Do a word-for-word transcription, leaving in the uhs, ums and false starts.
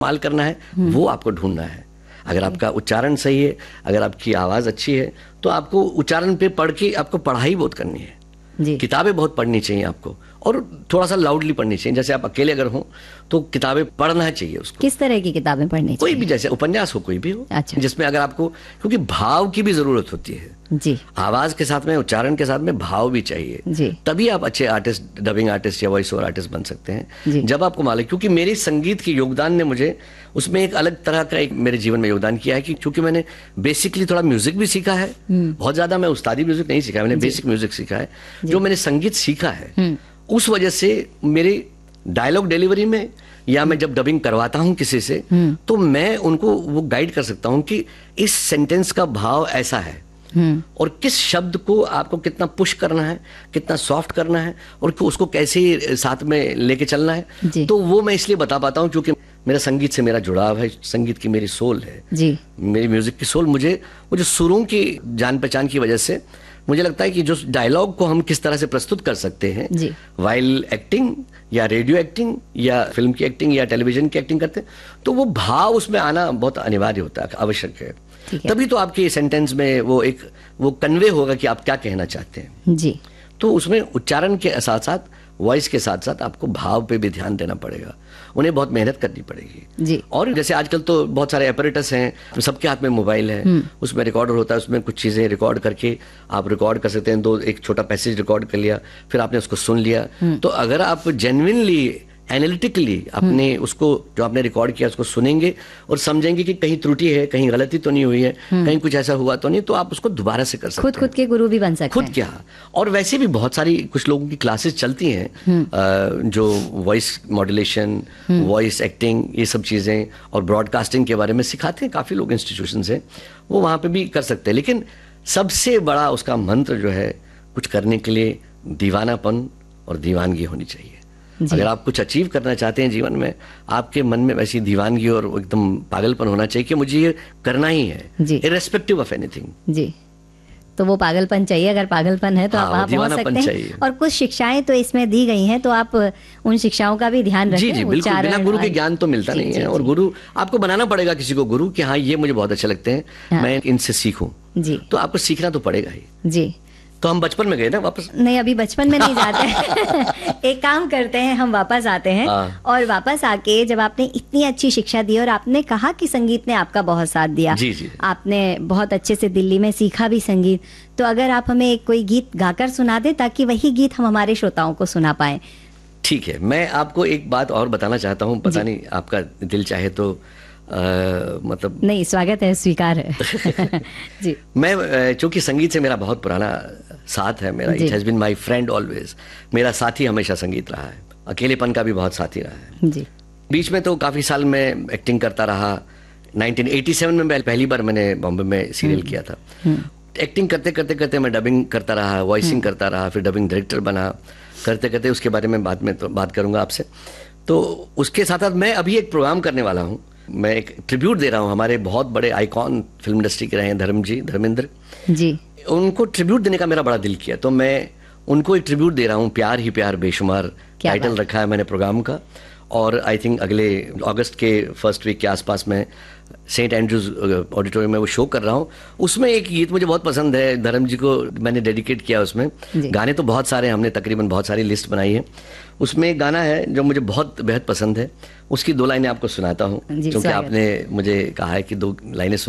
माल करना है वो आपको ढूंढना है। अगर आपका उच्चारण सही है, अगर आपकी आवाज़ अच्छी है, तो आपको उच्चारण पे पढ़ के आपको पढ़ाई बहुत करनी है जी। किताबें बहुत पढ़नी चाहिए आपको, और थोड़ा सा लाउडली पढ़नी चाहिए। जैसे आप अकेले अगर हो तो किताबें पढ़ना चाहिए उसको। किस तरह की किताबें पढ़नी चाहिए? कोई भी, जैसे उपन्यास हो, कोई भी हो। अच्छा। जिसमें अगर आपको, क्योंकि भाव की भी जरूरत होती है जी। आवाज के साथ में, उच्चारण के साथ में भाव भी चाहिए जी। तभी आप अच्छे आर्टिस्ट, डबिंग आर्टिस्ट या वॉइस ओवर आर्टिस्ट बन सकते हैं जब आपको मालूम। क्योंकि मेरे संगीत के योगदान ने मुझे उसमें एक अलग तरह का एक मेरे जीवन में योगदान किया है कि क्योंकि मैंने बेसिकली थोड़ा म्यूजिक भी सीखा है। बहुत ज्यादा मैं उस्तादी म्यूजिक नहीं सीखा, मैंने बेसिक म्यूजिक सीखा है। जो मैंने संगीत सीखा है उस वजह से मेरी डायलॉग डिलीवरी में, या मैं जब डबिंग करवाता हूं किसी से, तो मैं उनको वो गाइड कर सकता हूं कि इस सेंटेंस का भाव ऐसा है और किस शब्द को आपको कितना पुश करना है, कितना सॉफ्ट करना है, और उसको कैसे साथ में लेके चलना है। तो वो मैं इसलिए बता पाता हूं क्योंकि मेरा संगीत से मेरा जुड़ाव है, संगीत की मेरी सोल है जी। मेरी म्यूजिक की सोल, मुझे वो जो सुरों की जान पहचान की वजह से मुझे लगता है कि जो डायलॉग को हम किस तरह से प्रस्तुत कर सकते हैं वाइल एक्टिंग या रेडियो एक्टिंग या फिल्म की एक्टिंग या टेलीविजन की एक्टिंग करते हैं, तो वो भाव उसमें आना बहुत अनिवार्य होता है, आवश्यक है। तभी तो आपके सेंटेंस में वो एक वो कन्वे होगा कि आप क्या कहना चाहते हैं जी। तो उसमें उच्चारण के साथ साथ, वॉइस के साथ साथ आपको भाव पे भी ध्यान देना पड़ेगा, उन्हें बहुत मेहनत करनी पड़ेगी जी। और जैसे आजकल तो बहुत सारे एपरेटस हैं, सबके हाथ में मोबाइल है, उसमें रिकॉर्डर होता है, उसमें कुछ चीजें रिकॉर्ड करके आप रिकॉर्ड कर सकते हैं। दो एक छोटा पैसेज रिकॉर्ड कर लिया, फिर आपने उसको सुन लिया। तो अगर आप जेन्युइनली एनालिटिकली अपने उसको जो आपने रिकॉर्ड किया उसको सुनेंगे और समझेंगे कि कहीं त्रुटि है, कहीं गलती तो नहीं हुई है, कहीं कुछ ऐसा हुआ तो नहीं, तो आप उसको दोबारा से कर सकते हैं। खुद खुद के गुरु भी बन सकते हैं। खुद क्या, और वैसे भी बहुत सारी कुछ लोगों की क्लासेस चलती हैं जो वॉइस मॉड्यूलेशन, वॉइस एक्टिंग, ये सब चीजें और ब्रॉडकास्टिंग के बारे में सिखाते हैं काफी लोग, इंस्टीट्यूशन से, वो वहां पे भी कर सकते हैं। लेकिन सबसे बड़ा उसका मंत्र जो है, कुछ करने के लिए दीवानापन और दीवानगी होनी चाहिए। अगर आप कुछ अचीव करना चाहते हैं जीवन में, आपके मन में वैसी दीवानगी और एकदम पागलपन होना चाहिए कि मुझे ये करना ही है, इर्रेस्पेक्टिव ऑफ एनीथिंग जी। तो वो पागलपन चाहिए, अगर पागलपन है तो हाँ, आप वहाँ पहुंच सकते हैं। चाहिए। और कुछ शिक्षाएं तो इसमें दी गई हैं, तो आप उन शिक्षाओं का भी ध्यान रखें। जी जी बिल्कुल, बिना गुरु के ज्ञान तो मिलता नहीं है, और गुरु आपको बनाना पड़ेगा किसी को गुरु, कि हाँ ये मुझे बहुत अच्छे लगते हैं, मैं इनसे सीखूं जी। तो आपको सीखना तो पड़ेगा ही जी। तो हम बचपन में गए ना वापस? नहीं, अभी बचपन में नहीं जाते। एक काम करते हैं, हम वापस आते हैं और वापस आके जब आपने इतनी अच्छी शिक्षा दी और आपने कहा कि संगीत ने आपका बहुत साथ दिया जी जी। आपने बहुत अच्छे से दिल्ली में सीखा भी संगीत, तो अगर आप हमें एक कोई गीत गाकर सुना दे ताकि वही गीत हम हमारे श्रोताओं को सुना पाए। ठीक है, मैं आपको एक बात और बताना चाहता हूँ, पता नहीं आपका दिल चाहे तो आ, मतलब नहीं, स्वागत है, स्वीकार है। जी। मैं चूंकि संगीत से मेरा बहुत पुराना साथ है, मेरा it has been my friend always, मेरा साथी हमेशा संगीत रहा है, अकेलेपन का भी बहुत साथी रहा है जी। बीच में तो काफी साल मैं एक्टिंग करता रहा। नाइनटीन एटी सेवन में पहली बार मैंने बॉम्बे में सीरियल किया था। एक्टिंग करते करते करते मैं डबिंग करता रहा, वॉइसिंग करता रहा, फिर डबिंग डायरेक्टर बना, करते करते उसके बारे में बाद में तो बात करूंगा आपसे। तो उसके साथ साथ मैं अभी एक प्रोग्राम करने वाला हूँ, मैं एक ट्रिब्यूट दे रहा हूँ हमारे बहुत बड़े आइकॉन फिल्म इंडस्ट्री के रहे हैं, धर्म जी, धर्मेंद्र जी, उनको ट्रिब्यूट देने का मेरा बड़ा दिल किया, तो मैं उनको एक ट्रिब्यूट दे रहा हूँ, प्यार ही प्यार बेशुमार टाइटल रखा है मैंने प्रोग्राम का। और आई थिंक अगले अगस्त के फर्स्ट वीक के आसपास में सेंट एंड्रूज ऑडिटोरियम में वो शो कर रहा हूँ। उसमें एक गीत मुझे बहुत पसंद है, धर्म जी को मैंने डेडिकेट किया। उसमें गाने तो बहुत सारे, हमने तकरीबन बहुत सारी लिस्ट बनाई है, उसमें एक गाना है जो मुझे बहुत बेहद पसंद है, उसकी दो लाइनें आपको सुनाता हूँ, क्योंकि आपने मुझे कहा है कि दो लाइनें